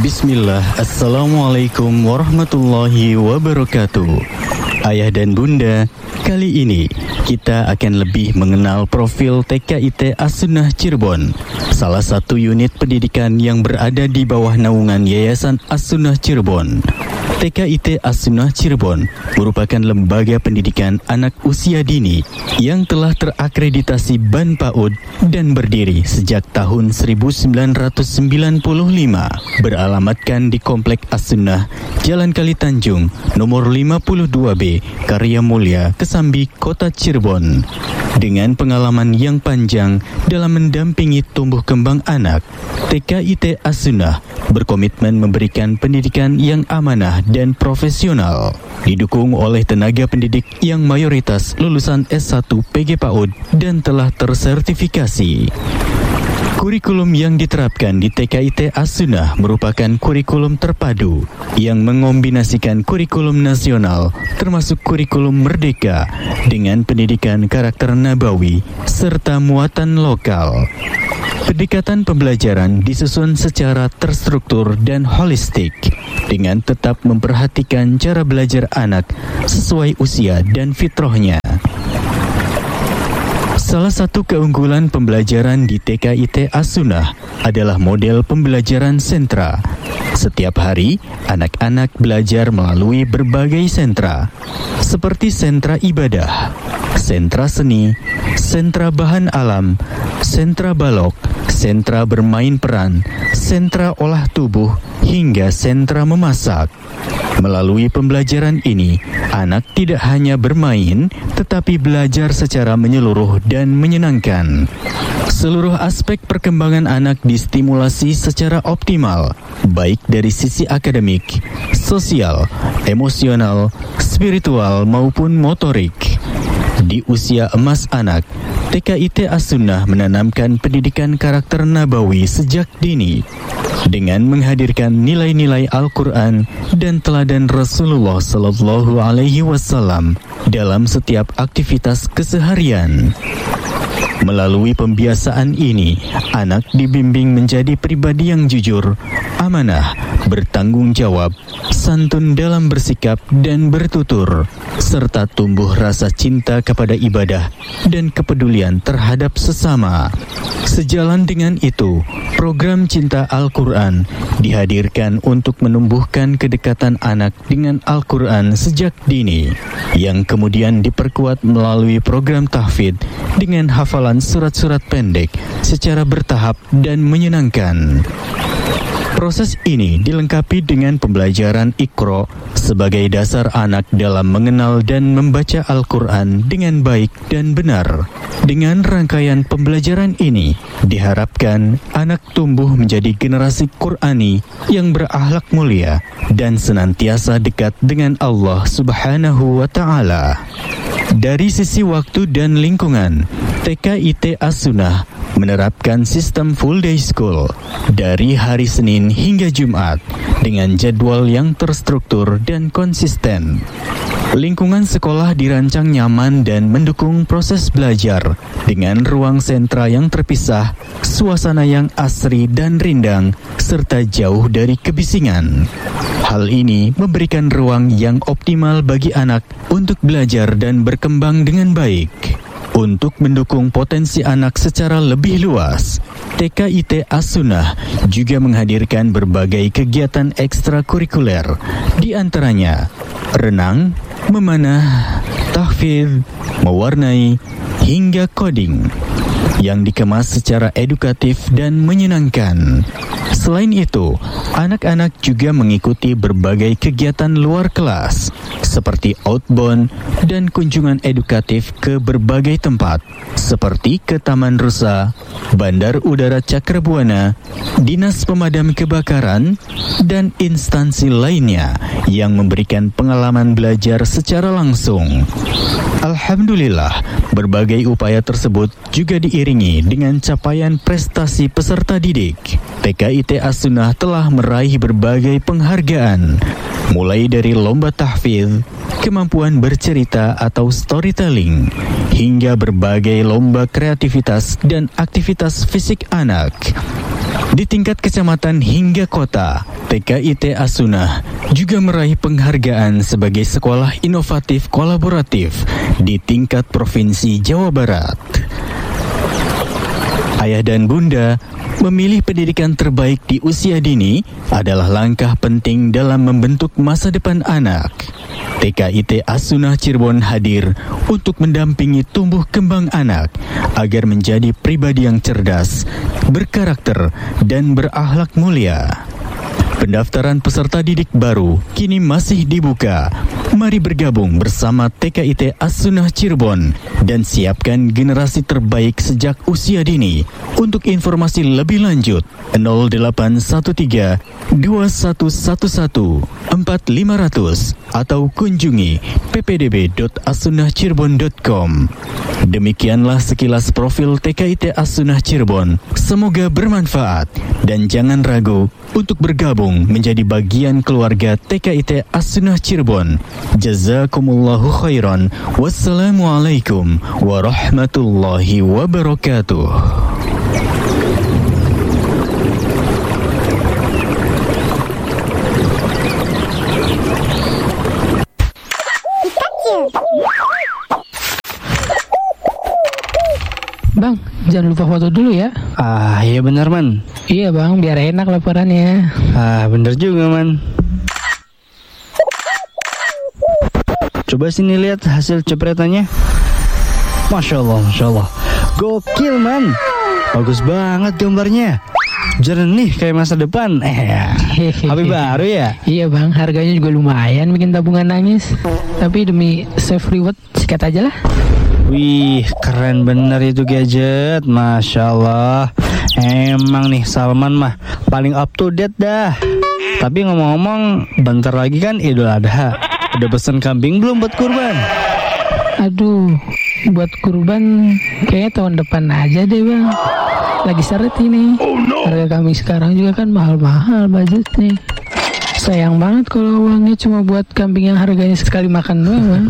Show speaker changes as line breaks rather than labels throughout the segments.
Bismillah, Assalamualaikum warahmatullahi wabarakatuh. Ayah dan bunda, kali ini kita akan lebih mengenal profil TKIT As-Sunnah Cirebon, salah satu unit pendidikan yang berada di bawah naungan Yayasan As-Sunnah Cirebon. TKIT As-Sunnah Cirebon merupakan lembaga pendidikan anak usia dini yang telah terakreditasi BAN PAUD dan berdiri sejak tahun 1995, beralamatkan di Komplek As-Sunnah, Jalan Kali Tanjung, nomor 52B, Karya Mulia, Kesambi, Kota Cirebon. Dengan pengalaman yang panjang dalam mendampingi tumbuh kembang anak, TKIT As-Sunnah berkomitmen memberikan pendidikan yang amanah dan profesional, didukung oleh tenaga pendidik yang mayoritas lulusan S1 PG PAUD dan telah tersertifikasi. Kurikulum yang diterapkan di TKIT As-Sunnah merupakan kurikulum terpadu yang mengombinasikan kurikulum nasional termasuk kurikulum merdeka dengan pendidikan karakter nabawi serta muatan lokal. Pendekatan pembelajaran disusun secara terstruktur dan holistik dengan tetap memperhatikan cara belajar anak sesuai usia dan fitrahnya. Salah satu keunggulan pembelajaran di TKIT As-Sunnah adalah model pembelajaran sentra. Setiap hari, anak-anak belajar melalui berbagai sentra, seperti sentra ibadah, sentra seni, sentra bahan alam, sentra balok, sentra bermain peran, sentra olah tubuh, hingga sentra memasak. Melalui pembelajaran ini, anak tidak hanya bermain, tetapi belajar secara menyeluruh dan menyenangkan. Seluruh aspek perkembangan anak distimulasi secara optimal, baik dari sisi akademik, sosial, emosional, spiritual maupun motorik. Di usia emas anak, TKIT As-Sunnah menanamkan pendidikan karakter nabawi sejak dini dengan menghadirkan nilai-nilai Al-Quran dan teladan Rasulullah Sallallahu Alaihi Wasallam dalam setiap aktivitas keseharian. Melalui pembiasaan ini, anak dibimbing menjadi pribadi yang jujur, amanah, bertanggung jawab, santun dalam bersikap dan bertutur, serta tumbuh rasa cinta kepada ibadah dan kepedulian terhadap sesama. Sejalan dengan itu, program Cinta Al-Quran dihadirkan untuk menumbuhkan kedekatan anak dengan Al-Quran sejak dini, yang kemudian diperkuat melalui program tahfidz dengan hafalan surat-surat pendek secara bertahap dan menyenangkan. Proses ini dilengkapi dengan pembelajaran Iqra sebagai dasar anak dalam mengenal dan membaca Al-Quran dengan baik dan benar. Dengan rangkaian pembelajaran ini, diharapkan anak tumbuh menjadi generasi Qur'ani yang berakhlak mulia dan senantiasa dekat dengan Allah Subhanahu wa Ta'ala. Dari sisi waktu dan lingkungan, TKIT As-Sunnah menerapkan sistem full day school dari hari Senin hingga Jumat dengan jadwal yang terstruktur dan konsisten. Lingkungan sekolah dirancang nyaman dan mendukung proses belajar dengan ruang sentra yang terpisah, suasana yang asri dan rindang, serta jauh dari kebisingan. Hal ini memberikan ruang yang optimal bagi anak untuk belajar dan berkembang dengan baik. Untuk mendukung potensi anak secara lebih luas, TKIT As-Sunnah juga menghadirkan berbagai kegiatan ekstrakurikuler, di antaranya renang, memanah, tahfidz, mewarnai, hingga coding, yang dikemas secara edukatif dan menyenangkan. Selain itu, anak-anak juga mengikuti berbagai kegiatan luar kelas, seperti outbound dan kunjungan edukatif ke berbagai tempat, seperti ke Taman Rusa, Bandar Udara Cakrabuana, Dinas Pemadam Kebakaran, dan instansi lainnya yang memberikan pengalaman belajar secara langsung. Alhamdulillah, berbagai upaya tersebut juga diiringi dengan capaian prestasi peserta didik. TKIT As-Sunnah telah meraih berbagai penghargaan, mulai dari lomba tahfidz, kemampuan bercerita atau storytelling, hingga berbagai lomba kreativitas dan aktivitas fisik anak. Di tingkat kecamatan hingga kota, TKIT As-Sunnah juga meraih penghargaan sebagai sekolah inovatif kolaboratif di tingkat Provinsi Jawa Barat. Ayah dan bunda, memilih pendidikan terbaik di usia dini adalah langkah penting dalam membentuk masa depan anak. TKIT As-Sunnah Cirebon hadir untuk mendampingi tumbuh kembang anak agar menjadi pribadi yang cerdas, berkarakter, dan berakhlak mulia. Pendaftaran peserta didik baru kini masih dibuka. Mari bergabung bersama TKIT As-Sunnah Cirebon dan siapkan generasi terbaik sejak usia dini. Untuk informasi lebih lanjut 0813 2111 4500 atau kunjungi ppdb.assunnahcirebon.com. Demikianlah sekilas profil TKIT As-Sunnah Cirebon. Semoga bermanfaat dan jangan ragu untuk bergabung menjadi bagian keluarga TKIT As-Sunnah Cirebon. Jazakumullahu khairan. Wassalamualaikum warahmatullahi wabarakatuh.
Bang, jangan lupa foto dulu ya.
Iya benar man.
Iya bang, biar enak laporannya.
Bener juga man. Coba sini lihat hasil cepretannya. Masya Allah. Gokil man. Bagus banget gambarnya. Jernih kayak masa depan. HP baru ya?
Iya bang, harganya juga lumayan bikin tabungan nangis. Tapi demi save reward, sikat aja lah.
Wih, keren bener itu gadget. Masya Allah. Emang nih Salman mah paling up to date dah. Tapi ngomong-ngomong, bentar lagi kan Idul Adha. Udah pesen kambing belum buat kurban?
Aduh, buat kurban kayaknya tahun depan aja deh bang. Lagi seret ini. Harga kambing sekarang juga kan mahal-mahal budgetnya. Sayang banget kalau uangnya cuma buat kambing yang harganya sekali makan doang bang.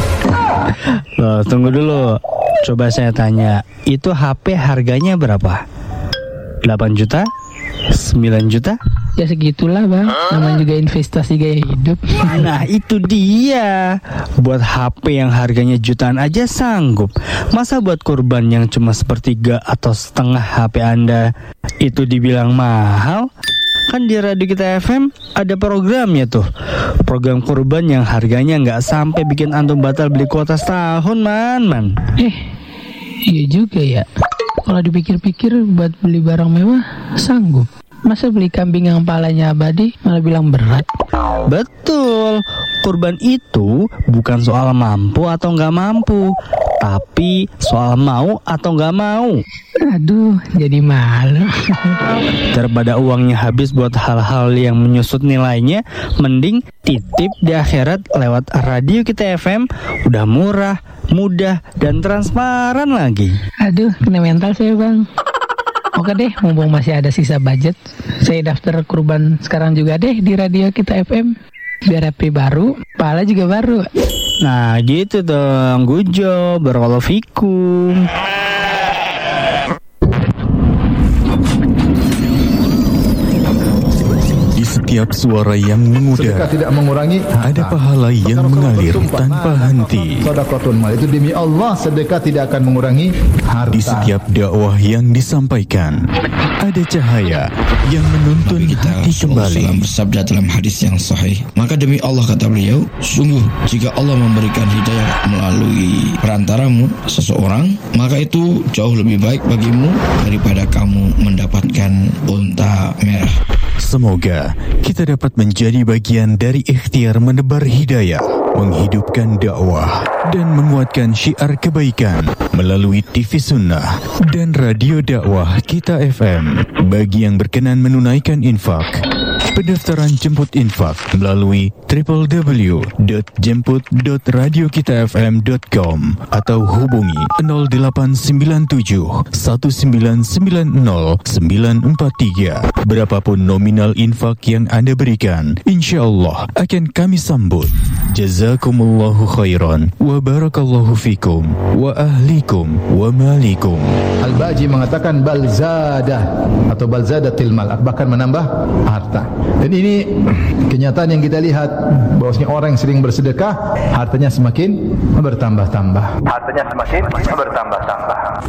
Loh, tunggu dulu. Coba saya tanya, itu HP harganya berapa? 8 juta? 9 juta?
Ya segitulah bang, namanya juga investasi gaya hidup.
Nah itu dia. Buat HP yang harganya jutaan aja sanggup. Masa buat kurban yang cuma sepertiga atau setengah HP Anda itu dibilang mahal? Kan di Radio Kita FM ada programnya tuh. Program kurban yang harganya nggak sampai bikin antum batal beli kuota setahun man.
Iya juga ya. Kalau dipikir-pikir buat beli barang mewah sanggup. Masa beli kambing yang palanya abadi malah bilang berat?
Betul. Kurban itu bukan soal mampu atau nggak mampu, tapi soal mau atau nggak mau.
Aduh, jadi malu.
Daripada uangnya habis buat hal-hal yang menyusut nilainya, mending titip di akhirat lewat Radio Kita FM. Udah murah, mudah, dan transparan lagi.
Aduh, kena mental saya bang. Oke deh, mumpung masih ada sisa budget, saya daftar kurban sekarang juga deh di Radio Kita FM. Biar HP baru, pahala juga baru.
Nah gitu dong, Gujo, barakallahu fikum.
Di setiap suara yang mengudara,
tidak mengurangi
ada pahala yang mengalir tanpa henti.
Sedekahun mal itu demi Allah, sedekah tidak akan mengurangi harta.
Di setiap dakwah yang disampaikan, ada cahaya yang menuntun hati kembali.
Bersabda dalam hadis yang sahih, maka demi Allah kata beliau, sungguh jika Allah memberikan hidayah melalui perantaramu seseorang, maka itu jauh lebih baik bagimu daripada kamu mendapatkan unta merah.
Semoga kita dapat menjadi bagian dari ikhtiar menebar hidayah, menghidupkan dakwah, dan menguatkan syiar kebaikan melalui TV Sunnah dan Radio Dakwah Kita FM. Bagi yang berkenan menunaikan infak, pendaftaran jemput infak melalui www.jemput.radiokitafm.com atau hubungi 0897 1990 943. Berapapun nominal infak yang Anda berikan, insya Allah akan kami sambut. Jazakumullahu khairan wa barakallahu fikum wa ahlikum wa malikum.
Al-Baji mengatakan balzadah atau balzadatil mal, bahkan menambah harta. Dan ini kenyataan yang kita lihat, bahwasanya orang yang sering bersedekah hartanya semakin bertambah-tambah.